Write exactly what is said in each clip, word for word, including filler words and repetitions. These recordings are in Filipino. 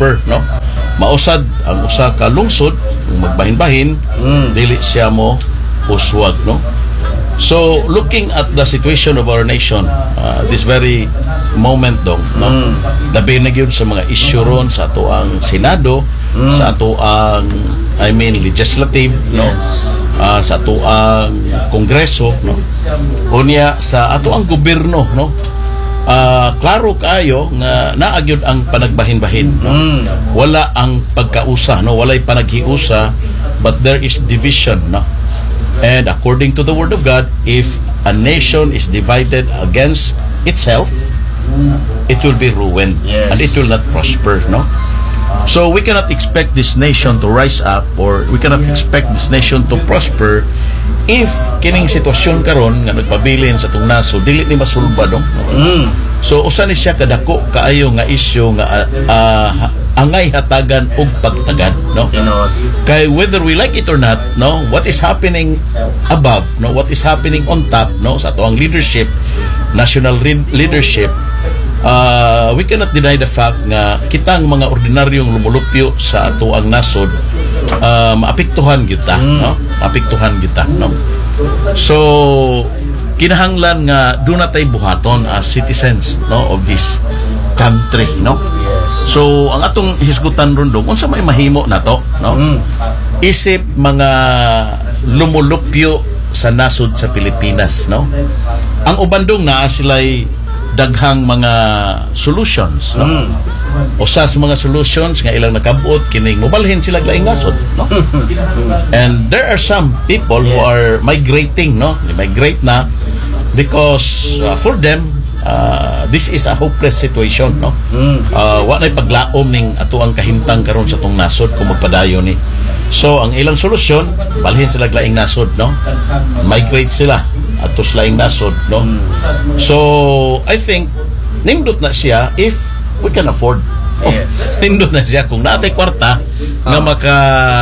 prosper, no? Mausad ang usa ka lungsod kung magbahin-bahin, mm. dili siya mo uswag, no? So, looking at the situation of our nation, uh, this very moment dong, no? Mm. Labi na gyud sa mga issue ron sa ato ang Senado, mm. sa ato ang, I mean, legislative, yes. no? Uh, sa ato ang Kongreso, no? Unya sa ato ang gobyerno, no? Uh, klaro kayo nga naagyod ang panagbahin-bahin, no? Mm. Wala ang pagkausa, no? Walay panaghiusa, but there is division, no? And according to the Word of God, if a nation is divided against itself, it will be ruined, yes. and it will not prosper, no? So we cannot expect this nation to rise up, or we cannot expect this nation to prosper if kining sitwasyon karon nga nagpabilin sa tong naso dili ni masulba, no? Mm. So usa ni siya kadako kaayo nga isyu nga uh, angay hatagan og pagtagad, no? Kay whether we like it or not, no, what is happening above, no, what is happening on top, no, sa ato ang leadership, national re- leadership, uh, we cannot deny the fact nga kitang mga ordinaryong lumulupyo sa ato ang nasod, uh, maapektuhan kita, mm. no? Maapektuhan kita, no? So kinahanglan nga do na tay buhaton as citizens, no, of this country, no? So ang atong hisgutan ron dong unsa may mahimo na to, no? Mm. Isip mga lumulupyo sa nasod sa Pilipinas, no? Ang ubandong na sila'y daghang mga solutions, no? Mm. Usa sa mga solutions nga ilang nakabuot kining mobalhin sila laing nasod, no? And there are some people, yes. who are migrating, no? Migrate na because uh, for them uh, this is a hopeless situation, no? Mm. Uh, wa nay paglaom ning ato ang kahimtang karon sa tong nasod kung magpadayon ni. So ang ilang solusyon, balhin sila laing nasod, no? Migrate sila ato sa laing nasod, no? Mm. So I think nindot na siya if we can afford. Oh, yes. Nindot na siya kung natay kwarta oh. nga maka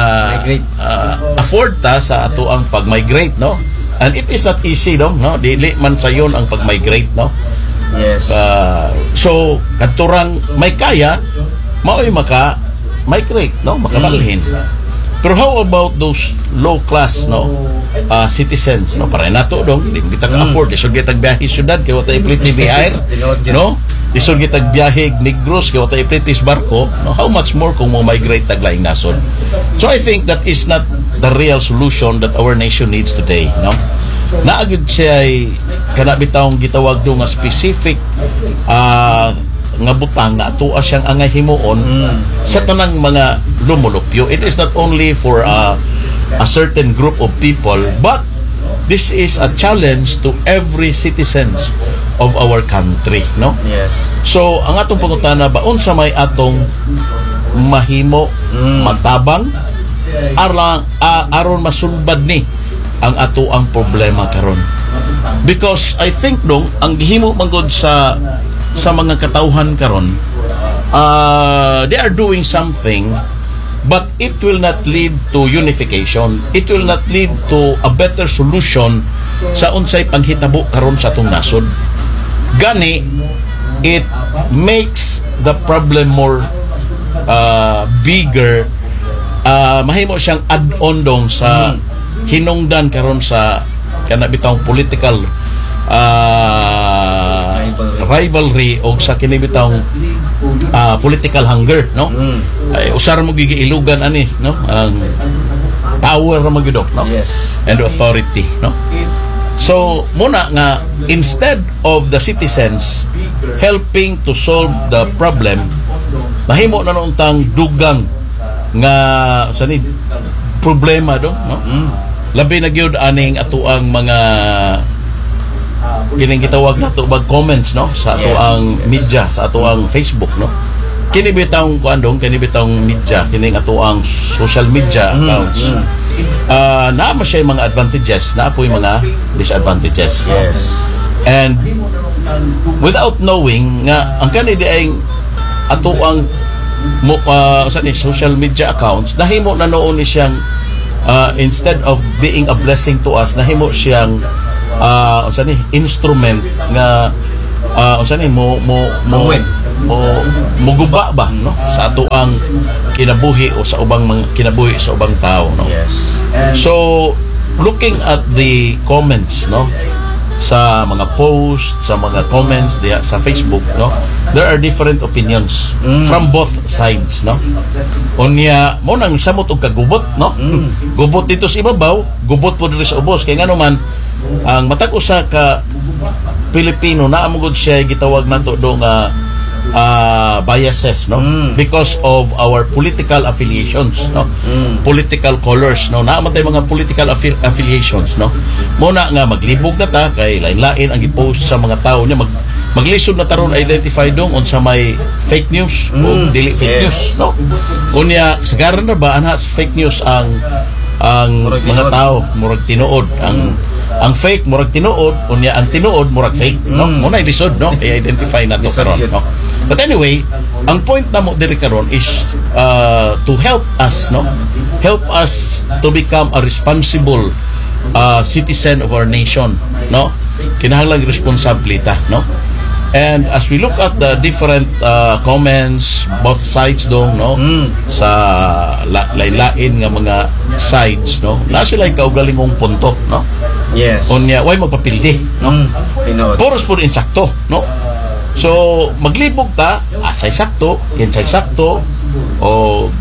uh, afford ta sa ato ang pag-migrate, no? And it is not easy, no? No, dili man sayon ang pag-migrate, no? Yes. Uh, so kadturang may kaya mao'y maka migrate, no? Makabalhin. Mm. Pero how about those low class, no, uh, citizens, no? Para nato dong di kita ka afford, isod kita biyahe syudad kay watay pliti biyahe, no? Isod kita biyahe Negros kay watay plitis barko, no? How much more kung mo migrate tag laing nasod? So I think that is not the real solution that our nation needs today, no? Naagid siya ay kana bitawng gitawag do nga specific uh, nga butang nga atuwa siyang angay himuon mm. sa tanang mga lumulupyo. It is not only for uh, a certain group of people, but this is a challenge to every citizens of our country, no? Yes. So ang atong pangutana ba unsa may atong mahimo mm. matabang aron uh, aron masulbad ni ang ato ang problema karon. Because I think dong ang gihimo manggod sa sa mga katawhan karon, uh, they are doing something, but it will not lead to unification. It will not lead to a better solution sa unsay panghitabo karon sa atong nasod. Gani, it makes the problem more uh, bigger. Uh, mahimo siyang add-on dong sa hinungdan karon sa kana bitawng political uh, rivalry o sa kinibitang uh, political hunger, no? Mm. Ay usar mo gigiilugan ani, no? Ang power ra magidok, no? Yes. And authority, no? So muna nga instead of the citizens helping to solve the problem, mahimo na nuntang dugang nga sa ni problema do, no? Mm. Labi na gyud aning atuang mga kining gitawag nato bag comments, no, sa ato ang yes, yes. media, sa ato ang Facebook, no, kini bitawng kuandong kini bitawng media, kining ato ang social media accounts. mm, mm. Uh, na mo siya mga advantages, na apoy mga disadvantages, yes. And without knowing nga ang kani di ay ato ang uh, sa ni social media accounts nahimo na noon ni siyang uh, instead of being a blessing to us, nahimo siyang uh, sa ni instrument nga uh, unsa ni mo mo mo Mawin. mo muguba ba no sa ato ang kinabuhi o sa ubang mga kinabuhi sa ubang tao no. Yes. So looking at the comments no sa mga posts, sa mga comments diya sa Facebook no, there are different opinions mm. from both sides no. Unya mo nang samot og kagubot no. Mm. Gubot dito sa ibabaw, gubot po dito sa ubos kay ngano man ang matag usa ka Pilipino na amugod siya gitawag nato do nga uh, biases no mm. because of our political affiliations no mm. political colors no namatay mga political affi- affiliations no muna nga maglibog na ta kay lain-lain ang i-post sa mga tao niya mag maglisod na taron identify dong unsa may fake news mm. o dili fake yes. news no unya sagaran na ba ana fake news ang ang murag mga tinuod. Tao murag tinuod ang mm. ang fake murag tinuod unya ang tinuod murag fake no mm. muna i-lisod no i-identify nato karon no. But anyway, ang point na mo diri karon is uh, to help us no help us to become a responsible uh, citizen of our nation no kinahanglan responsable ta no. And as we look at the different uh, comments both sides dong no mm. sa la- lain-lain nga mga sides no na sila kaugalingong punto no. Yes. Unya way magpapildi no. Mm. Puros pud insakto no. So maglibog ta asay sakto kinsay sakto o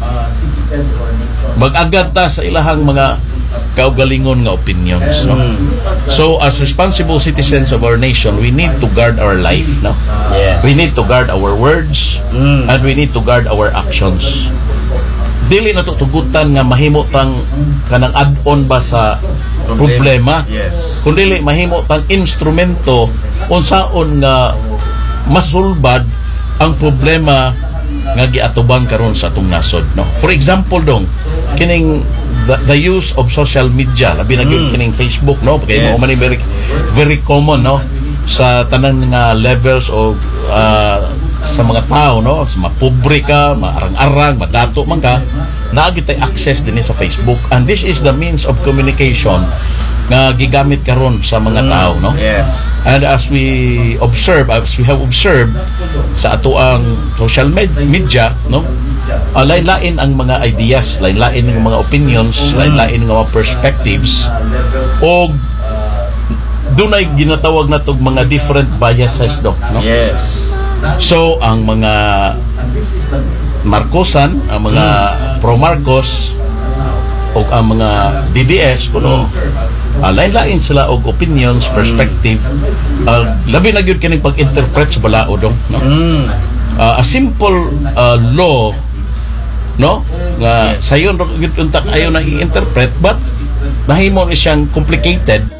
mag-agad ta sa ilahang mga kaugalingon nga opinions no. Mm. So as responsible citizens of our nation we need to guard our life no. Yes. We need to guard our words mm. and we need to guard our actions. Dili na to tugutan nga mahimo tang kanang add-on ba sa problema, problema. Yes. Kundi mahimo tang instrumento unsaon nga masulbad ang problema nga giatubang karon sa atong nasod no. For example dong kining the, the use of social media labi na mm. kining Facebook no kay yes. mo man very very common no sa tanan nga levels of uh, sa mga tao no sa mapobre ka maarang-arang madato man ka naagit tay access dinhi sa Facebook and this is the means of communication nga gigamit karon sa mga tao no. Yes. And as we observe as we have observed sa ato ang social med- media no uh, lain-lain ang mga ideas lain-lain ang mga opinions lain-lain ang mga perspectives o dunay ginatawag natog mga different biases do no. Yes. So ang mga Marcosan ang mga mm. pro Marcos o ang mga D D S kuno uh, lain-lain sila og opinions perspective uh, labi na gyud kining pag-interpret sa balao dong no mm. uh, a simple uh, law no nga yes. sayon gyud unta ayo nang i-interpret but nahimo ni siyang complicated